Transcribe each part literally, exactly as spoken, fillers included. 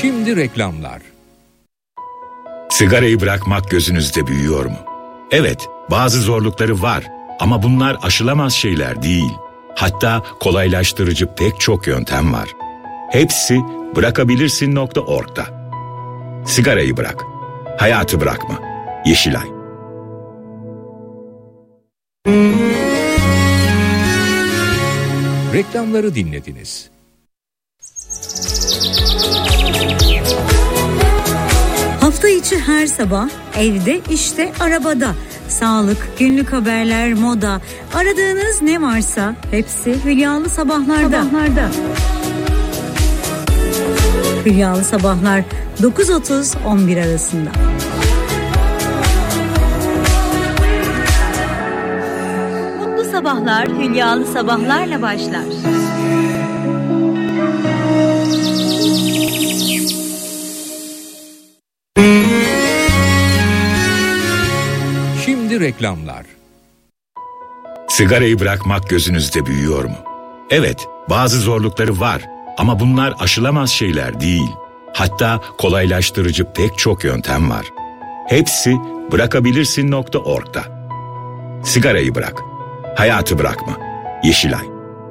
Şimdi reklamlar. Sigarayı bırakmak gözünüzde büyüyor mu? Evet, bazı zorlukları var ama bunlar aşılamaz şeyler değil. Hatta kolaylaştırıcı pek çok yöntem var. Hepsi bırakabilirsin nokta org'da. Sigarayı bırak, hayatı bırakma. Yeşilay. Reklamları dinlediniz. Hafta içi her sabah evde, işte, arabada. Sağlık, günlük haberler, moda. Aradığınız ne varsa hepsi Hülyalı Sabahlar'da. Sabahlarda. Hülyalı Sabahlar dokuz otuz on bir arasında. Mutlu sabahlar Hülyalı Sabahlar'la başlar. Şimdi reklamlar. Sigarayı bırakmak gözünüzde büyüyor mu? Evet, bazı zorlukları var ama bunlar aşılamaz şeyler değil. Hatta kolaylaştırıcı pek çok yöntem var. Hepsi bırakabilirsin nokta org'da. Sigarayı bırak, hayatı bırakma. Yeşilay.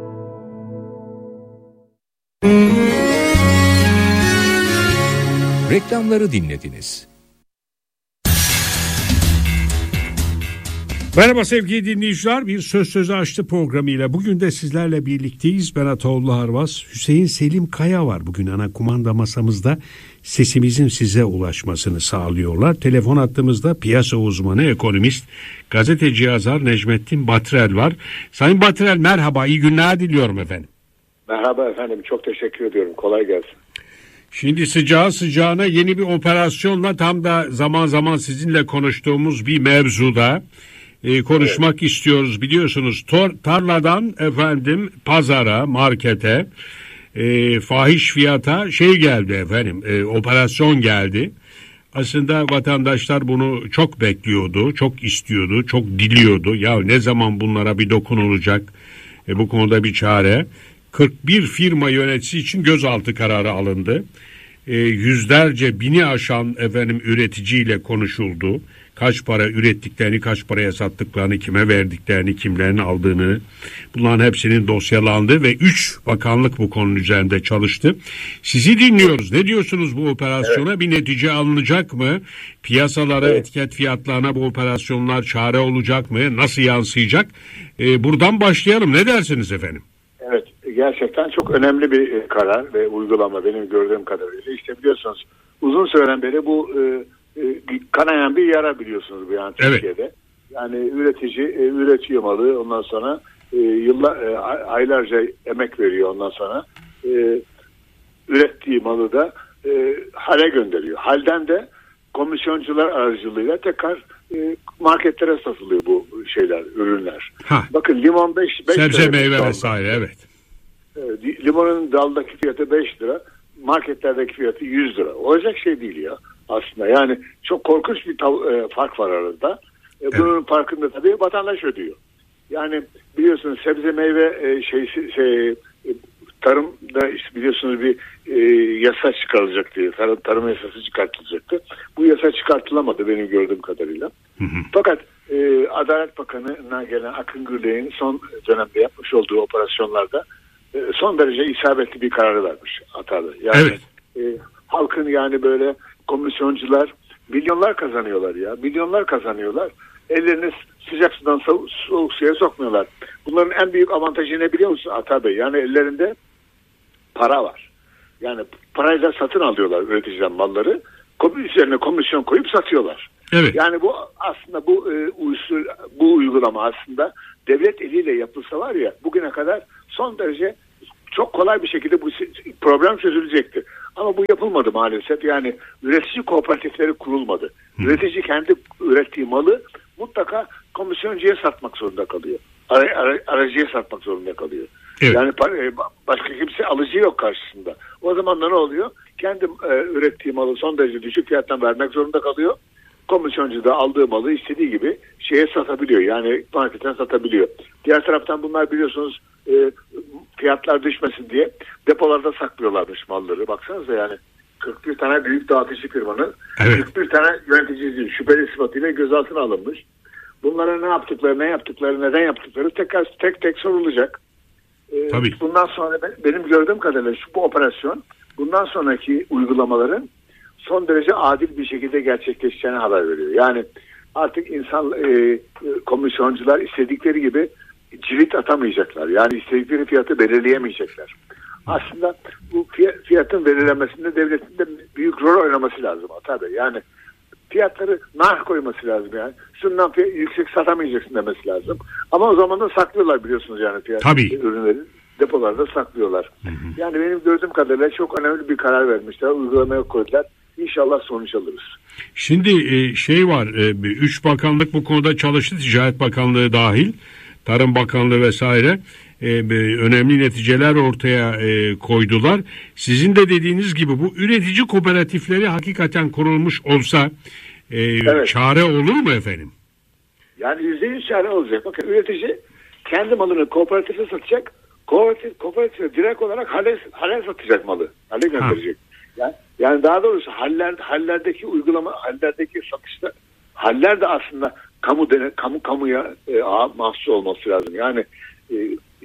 Reklamları dinlediniz. Merhaba sevgili dinleyiciler, bir Söz Sözü Açtı programıyla bugün de sizlerle birlikteyiz. Ben Ataoğlu Harvas, Hüseyin Selim Kaya var bugün ana kumanda masamızda, sesimizin size ulaşmasını sağlıyorlar. Telefon hattımızda piyasa uzmanı, ekonomist, gazeteci yazar Necmettin Batrel var. Sayın Batrel merhaba, iyi günler diliyorum efendim. Merhaba efendim, çok teşekkür ediyorum, kolay gelsin. Şimdi sıcağı sıcağına yeni bir operasyonla, tam da zaman zaman sizinle konuştuğumuz bir mevzuda Ee, konuşmak evet. istiyoruz. Biliyorsunuz tor, tarladan efendim pazara, markete e, fahiş fiyata şey geldi efendim, e, operasyon geldi. Aslında vatandaşlar bunu çok bekliyordu, çok istiyordu, çok diliyordu. Ya ne zaman bunlara bir dokunulacak, e, bu konuda bir çare. kırk bir firma yöneticisi için gözaltı kararı alındı. E, yüzlerce bini aşan efendim üreticiyle konuşuldu. Kaç para ürettiklerini, kaç paraya sattıklarını, kime verdiklerini, kimlerin aldığını, bunların hepsinin dosyalandı ve üç bakanlık bu konunun üzerinde çalıştı. Sizi dinliyoruz. Ne diyorsunuz bu operasyona? Evet. Bir netice alınacak mı? Piyasalara, evet. etiket fiyatlarına bu operasyonlar çare olacak mı? Nasıl yansıyacak? Ee, buradan başlayalım. Ne dersiniz efendim? Evet, gerçekten çok önemli bir karar ve uygulama benim gördüğüm kadarıyla. İşte biliyorsunuz uzun süreden beri bu e, kanayan bir yara biliyorsunuz bu yani Türkiye'de. Evet. Yani üretici e, üretiyor malı, ondan sonra e, yıllar e, aylarca emek veriyor, ondan sonra e, ürettiği malı da e, hale gönderiyor. Halden de komisyoncular aracılığıyla tekrar e, marketlere satılıyor bu şeyler, ürünler. Ha. Bakın limon beş lira. Sebze meyve vesaire, evet. E, limonun daldaki fiyatı beş lira, marketlerdeki fiyatı yüz lira. Olacak şey değil ya. Aslında yani çok korkunç bir tav- e, fark var arada. E, bunun evet. farkında tabii vatandaş ödüyor. Yani biliyorsunuz sebze meyve e, şeysi şey, e, tarımda işte biliyorsunuz bir e, yasa çıkarılacaktı. Tarım, tarım yasası çıkartılacaktı. Bu yasa çıkartılamadı benim gördüğüm kadarıyla. Hı hı. Fakat e, Adalet Bakanı'na gelen Akın Gürley'in son dönemde yapmış olduğu operasyonlarda e, son derece isabetli bir kararı vermiş hatalı. Yani evet. e, halkın yani böyle komisyoncular milyonlar kazanıyorlar ya. Milyonlar kazanıyorlar. Ellerini sıcak sudan soğuk, soğuk suya sokmuyorlar. Bunların en büyük avantajı ne biliyor musun Ata Bey? Yani ellerinde para var. Yani parayla satın alıyorlar üreticiden malları. Üzerine komisyon koyup satıyorlar. Evet. Yani bu aslında bu e, usul, bu uygulama aslında devlet eliyle yapılsa var ya bugüne kadar son derece çok kolay bir şekilde bu problem çözülecekti. Ama bu yapılmadı maalesef. Yani üretici kooperatifleri kurulmadı. Hı. Üretici kendi ürettiği malı mutlaka komisyoncuya satmak zorunda kalıyor. Ara, ara, aracıya satmak zorunda kalıyor. Evet. Yani başka kimse alıcı yok karşısında. O zaman da ne oluyor? Kendi e, ürettiği malı son derece düşük fiyattan vermek zorunda kalıyor. Komisyoncu da aldığı malı istediği gibi şeye satabiliyor. Yani marketten satabiliyor. Diğer taraftan bunlar biliyorsunuz e, fiyatlar düşmesin diye depolarda saklıyorlarmış malları. Baksanıza yani kırk bir tane büyük dağıtıcı firmanın Evet. kırk bir tane yöneticisi şüpheli sıfatıyla gözaltına alınmış. Bunlara ne yaptıkları, ne yaptıkları, neden yaptıkları tekrar tek tek sorulacak. Ee, Tabii. Bundan sonra ben, benim gördüğüm kadarıyla şu bu operasyon bundan sonraki uygulamaların son derece adil bir şekilde gerçekleşeceğine haber veriyor. Yani artık insan e, komisyoncular istedikleri gibi cirit atamayacaklar. Yani istedikleri fiyatı belirleyemeyecekler. Aslında bu fiyatın belirlenmesinde devletin de büyük rol oynaması lazım tabii. Yani fiyatları nar koyması lazım yani. Şundan fiyat, yüksek satamayacaksın demesi lazım. Ama o zaman da saklıyorlar biliyorsunuz yani fiyat Tabii. ürünleri depolarda saklıyorlar. Hı hı. Yani benim gördüğüm kadarıyla çok önemli bir karar vermişler. Uygulamaya koydular. İnşallah sonuç alırız. Şimdi şey var, üç bakanlık bu konuda çalıştı. Ticaret Bakanlığı dahil, Tarım Bakanlığı vesaire önemli neticeler ortaya koydular. Sizin de dediğiniz gibi bu üretici kooperatifleri hakikaten kurulmuş olsa evet. Çare olur mu efendim? Yani yüzde yüz çare olacak. Bakın üretici kendi malını kooperatife satacak. Kooperatif, kooperatif direkt olarak hale, hale satacak malı. Hale gönderecek. Yani, yani daha doğrusu haller, hallerdeki uygulama, hallerdeki satışta haller de aslında kamu dene, kamu kamuya e, mahsus olması lazım. Yani e,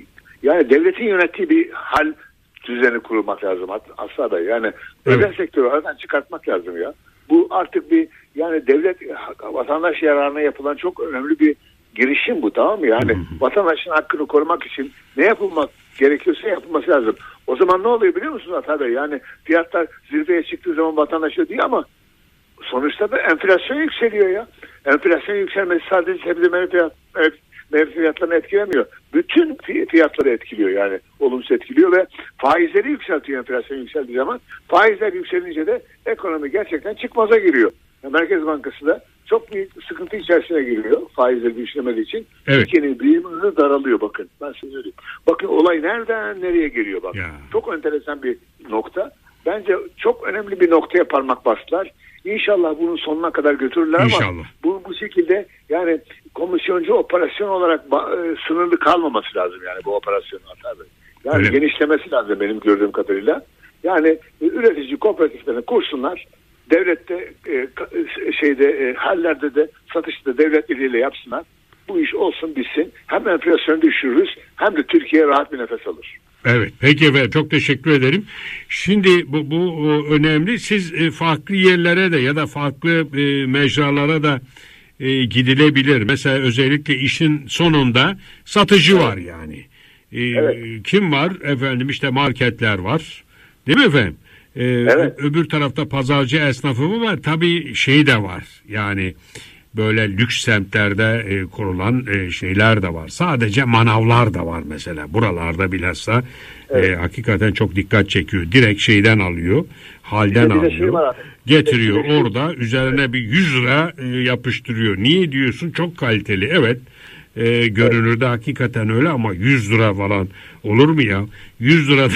yani devletin yönettiği bir hal düzeni kurulmak lazım aslında. Yani evet. Özel sektörü aradan çıkartmak lazım ya. Bu artık bir yani devlet vatandaş yararına yapılan çok önemli bir girişim bu, tamam mı? Yani hı hı. Vatandaşın hakkını korumak için ne yapılmak gerekiyorsa yapılması lazım. O zaman ne oluyor biliyor musunuz Atar Bey? Yani fiyatlar zirveye çıktığı zaman vatandaş ödüyor ama sonuçta da enflasyon yükseliyor ya. Enflasyon yükselmesi sadece sebze meyve fiyat, meyve fiyatlarını etkilemiyor. Bütün fiyatları etkiliyor yani. Olumsuz etkiliyor ve faizleri yükseltiyor enflasyon yükseldiği zaman. Faizler yükselince de ekonomi gerçekten çıkmaza giriyor. Yani Merkez Bankası da çok büyük sıkıntı içerisine giriyor faizleri düşüremediği için. Evet. Türkiye'nin büyüme hızı daralıyor bakın. Ben size söyleyeyim. Bakın olay nereden nereye geliyor bak. Ya. Çok enteresan bir nokta. Bence çok önemli bir noktaya parmak bastılar. İnşallah bunun sonuna kadar götürürler İnşallah. ama bu, bu şekilde yani komisyoncu operasyon olarak e, sınırlı kalmaması lazım yani bu operasyonun tabii. Yani öyle. Genişlemesi lazım benim gördüğüm kadarıyla. Yani e, üretici kooperatiflerini kursunlar. Devlette e, şeyde e, hallerde de satışta devlet eliyle yapsınlar. Bu iş olsun bitsin. Hem enflasyonu düşürürüz hem de Türkiye rahat bir nefes alır. Evet, peki efendim, çok teşekkür ederim. Şimdi bu, bu önemli. Siz e, farklı yerlere de ya da farklı e, mecralara da e, gidilebilir. Mesela özellikle işin sonunda satıcı evet. var yani. E, evet. Kim var? Efendim işte marketler var. Değil mi efendim? Ee, evet. Öbür tarafta pazarcı esnafı mı var? Tabii şey de var. Yani böyle lüks semtlerde e, kurulan e, şeyler de var. Sadece manavlar da var mesela. Buralarda bilhassa evet. e, hakikaten çok dikkat çekiyor. Direkt şeyden alıyor. Halden alıyor. Getiriyor orada. Üzerine bir yüz lira e, yapıştırıyor. Niye diyorsun? Çok kaliteli. Evet. E, görünürde evet. hakikaten öyle ama yüz lira falan olur mu ya? yüz liradan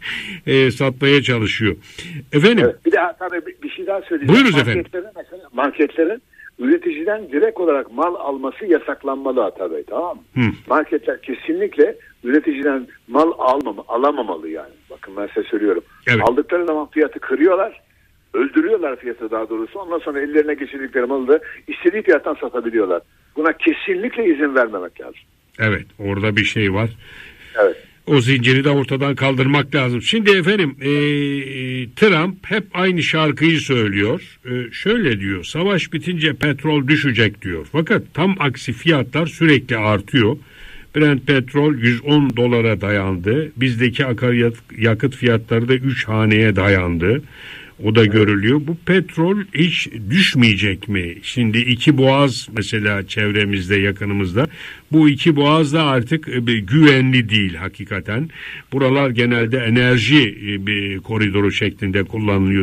e, satmaya çalışıyor. Efendim. Evet, bir daha tabii bir, bir şey daha söyleyeceğim. Buyurunuz efendim. Mesela marketlerin üreticiden direkt olarak mal alması yasaklanmalı Atar Bey, tamam mı? Hı. Marketler kesinlikle üreticiden mal almama, alamamalı yani. Bakın ben size söylüyorum. Evet. Aldıkları zaman fiyatı kırıyorlar. Öldürüyorlar fiyatı daha doğrusu. Ondan sonra ellerine geçirdikleri malı da istediği fiyattan satabiliyorlar. Buna kesinlikle izin vermemek lazım. Evet, orada bir şey var. Evet. O zinciri de ortadan kaldırmak lazım. Şimdi efendim e, Trump hep aynı şarkıyı söylüyor. E, şöyle diyor, savaş bitince petrol düşecek diyor. Fakat tam aksi fiyatlar sürekli artıyor. Brent petrol yüz on dolara dayandı. Bizdeki akaryakıt fiyatları da üç haneye dayandı. O da görülüyor. Bu petrol hiç düşmeyecek mi? Şimdi iki boğaz mesela çevremizde, yakınımızda. Bu iki boğaz da artık güvenli değil hakikaten. Buralar genelde enerji koridoru şeklinde kullanılıyor.